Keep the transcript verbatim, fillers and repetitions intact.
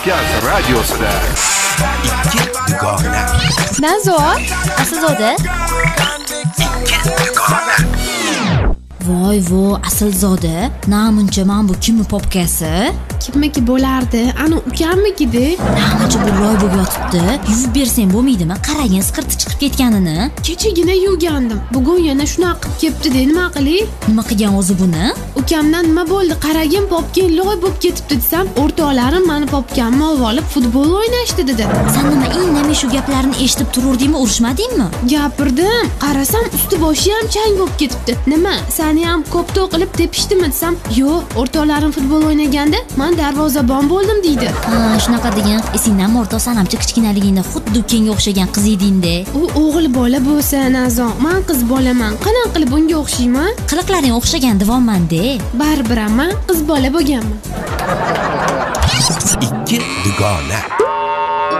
Markaz radiosida ikki dugona. Nazo, Aslzoda. Voy vo, Aslzoda, namuncha men bu kimni popkasi? Kimniki bo'lardi? Ana ukamnikida. Namuncha bu loy bo'lib yotibdi. Yuvib bersang bo'lmaydimi? Qaragin, skirti chiqib ketganini. Kechagina yuvgandim. Bugun yana shunaqa qilib ketdi-da, nima qilay? Nima qilgan o'zi buni? Ukamdan nima bo'ldi? Qaragin, popkang loy bo'lib ketibdi desam, o'rtoqlarim meni popkamni olib futbol o'ynashdi dedi. Sen nima indamay shu gaplarni eshitib tururdingmi, urishmadingmi? Gapirdim. Qarasam, usti boshi ham chang bo'lib ketibdi. Nima? Seni ham koptok qilib tepishdimi desam, "Yo'q, o'rtoqlarim futbol o'ynaganda men darvozabon bo'ldim" deydi. Ha, shunaqa degan. Esingdan o'rtoq sanamchi kichkinaligingda xuddi ukangga o'xshagan qiz edingda. U o'g'il bola bo'lsa, Nazo, men qiz bolaman. Qanaqa qilib unga o'xshayman? Qiliqlaring o'xshagan devonman-da. Baribir men qiz bola bo'lganman. ikki dugona.